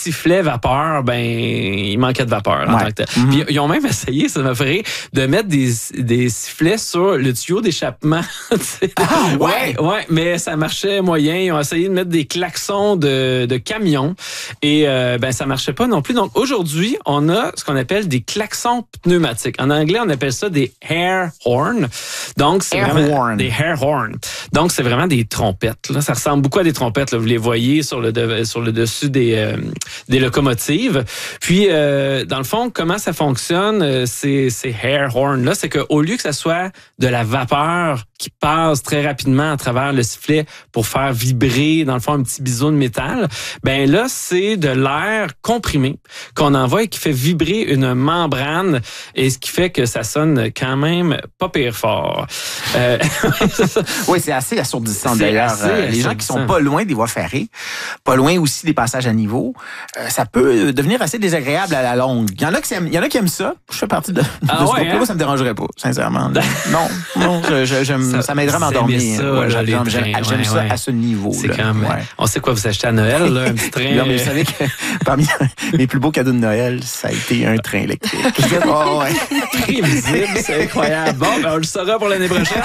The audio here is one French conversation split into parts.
sifflet vapeur, ben il manquait de vapeur en tant que tel. Puis ils ont même essayé, ça m'a fait rire, de mettre des sifflets sur le tuyau d'échappement. Ouais, mais ça marchait moyen. Ils ont essayé de mettre des klaxons de camions et ben ça marchait pas non plus. Donc aujourd'hui, on a ce qu'on appelle des klaxons pneumatiques. En anglais, on appelle ça des air horns. Donc c'est vraiment des air horns. Donc c'est vraiment des trompettes. Là, ça ressemble beaucoup à des trompettes. Là. Vous les voyez sur le dessus des locomotives. Puis dans le fond, comment ça fonctionne ces air horns là, c'est qu'au lieu que ça soit de la vapeur qui passe très rapidement à travers le sifflet pour faire vibrer, dans le fond, un petit biseau de métal, ben là, c'est de l'air comprimé qu'on envoie et qui fait vibrer une membrane et ce qui fait que ça sonne quand même pas pire fort. Oui, c'est assez assourdissant d'ailleurs. Les gens qui sont pas loin des voies ferrées, pas loin aussi des passages à niveau, ça peut devenir assez désagréable à la longue. Il y en a qui aiment ça. Je fais partie de ce groupe-là. Moi, ça me dérangerait pas, sincèrement. Non, ça m'aiderait à m'endormir. J'aime ça à ce niveau. C'est comme, on sait quoi vous achetez à Noël, là, un petit train. Non, mais vous savez que parmi mes plus beaux cadeaux de Noël, ça a été un train électrique. Prévisible, c'est incroyable. Bon, ben, on le saura pour l'année prochaine.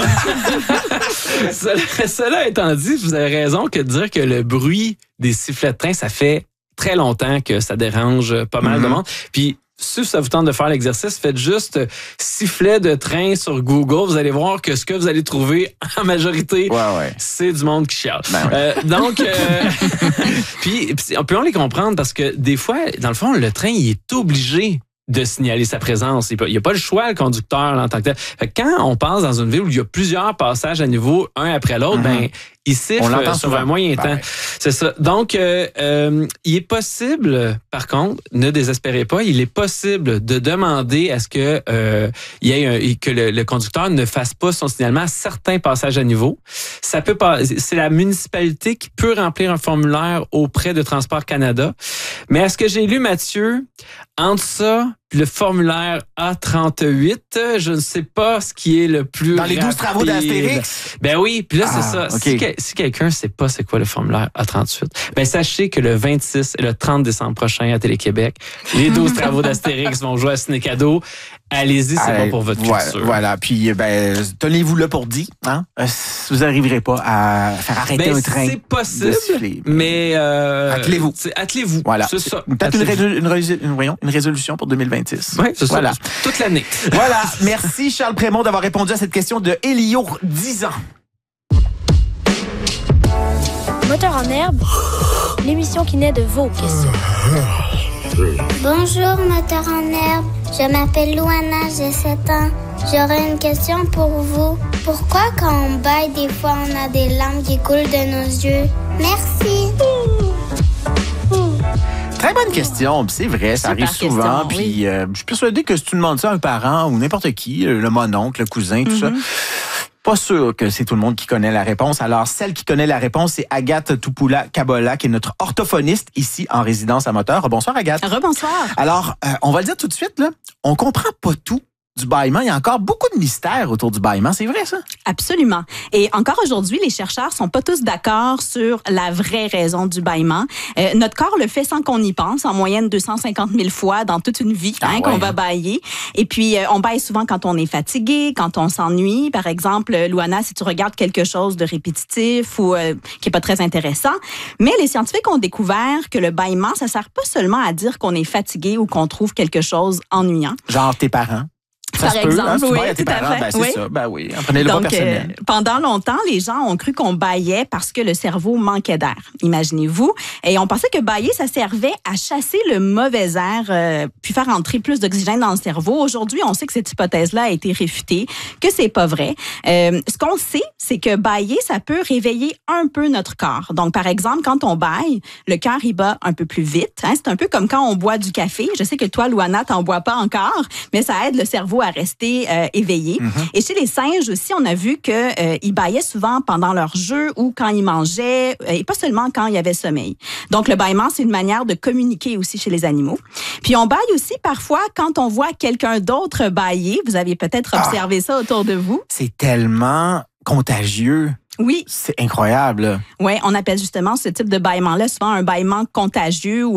Cela étant dit, vous avez raison que de dire que le bruit des sifflets de train, ça fait très longtemps que ça dérange pas mal de monde. Puis, si ça vous tente de faire l'exercice, faites juste sifflet de train sur Google. Vous allez voir que ce que vous allez trouver en majorité, c'est du monde qui chiale. Donc, puis on peut les comprendre parce que des fois, dans le fond, le train, il est obligé de signaler sa présence. Il n'y a pas le choix, le conducteur, là, en tant que tel. Fait que quand on passe dans une ville où il y a plusieurs passages à niveau, un après l'autre, ben il siffle sur un moyen temps. C'est ça. Donc, il est possible, par contre, ne désespérez pas, il est possible de demander à ce que que le conducteur ne fasse pas son signalement à certains passages à niveau. Ça peut pas. C'est la municipalité qui peut remplir un formulaire auprès de Transport Canada. Mais à ce que j'ai lu, Mathieu, entre ça, le formulaire A38, je ne sais pas ce qui est le plus dans les 12 travaux d'Astérix? Ben oui, puis là, c'est ça. Okay. Si quelqu'un ne sait pas c'est quoi le formulaire A38, ben sachez que le 26 et le 30 décembre prochain à Télé-Québec, les 12 travaux d'Astérix vont jouer à Ciné Cadeau. Allez-y, c'est bon pour votre culture. Voilà, puis tenez-vous là pour dit, hein? Vous n'arriverez pas à faire arrêter un train. C'est possible, mais attelez-vous. Attelez-vous. Voilà. C'est ça. Peut-être une résolution pour 2026. Oui, c'est ça. Toute l'année. Voilà. Merci Charles Prémont d'avoir répondu à cette question de Elio, 10 ans. Moteur en herbe, l'émission qui naît de vos questions. Bonjour, moteur en herbe. Je m'appelle Louana, j'ai 7 ans. J'aurais une question pour vous. Pourquoi quand on baille, des fois, on a des larmes qui coulent de nos yeux? Merci. Très bonne question, c'est vrai, ça arrive souvent. Puis je suis persuadé que si tu demandes ça à un parent ou n'importe qui, le mononcle, le cousin, tout ça, pas sûr que c'est tout le monde qui connaît la réponse. Alors, celle qui connaît la réponse, c'est Agathe Toupoula-Kabola, qui est notre orthophoniste ici en résidence à Moteur. Bonsoir, Agathe. Rebonsoir. Alors, on va le dire tout de suite, là, on comprend pas tout du bâillement. Il y a encore beaucoup de mystères autour du bâillement. C'est vrai, ça? Absolument. Et encore aujourd'hui, les chercheurs sont pas tous d'accord sur la vraie raison du bâillement. Notre corps le fait sans qu'on y pense, en moyenne 250 000 fois dans toute une vie qu'on va bâiller. Et puis, on bâille souvent quand on est fatigué, quand on s'ennuie. Par exemple, Louana, si tu regardes quelque chose de répétitif ou qui est pas très intéressant. Mais les scientifiques ont découvert que le bâillement, ça sert pas seulement à dire qu'on est fatigué ou qu'on trouve quelque chose ennuyant. Genre tes parents. Par exemple, oui, tout à fait. Ben, c'est ça, ben oui, prenez-le pas personnel. Pendant longtemps, les gens ont cru qu'on bâillait parce que le cerveau manquait d'air. Imaginez-vous. Et on pensait que bâiller, ça servait à chasser le mauvais air, puis faire entrer plus d'oxygène dans le cerveau. Aujourd'hui, on sait que cette hypothèse-là a été réfutée, que c'est pas vrai. Ce qu'on sait, c'est que bâiller, ça peut réveiller un peu notre corps. Donc, par exemple, quand on bâille, le cœur, il bat un peu plus vite. Hein? C'est un peu comme quand on boit du café. Je sais que toi, Louana, t'en bois pas encore, mais ça aide le cerveau à rester éveillé. Et chez les singes aussi, on a vu qu'ils bâillaient souvent pendant leur jeu ou quand ils mangeaient, et pas seulement quand il y avait sommeil. Donc, le bâillement, c'est une manière de communiquer aussi chez les animaux. Puis, on bâille aussi parfois quand on voit quelqu'un d'autre bâiller. Vous aviez peut-être observé ça autour de vous. C'est tellement contagieux. Oui. C'est incroyable. Oui, on appelle justement ce type de bâillement-là souvent un bâillement contagieux ou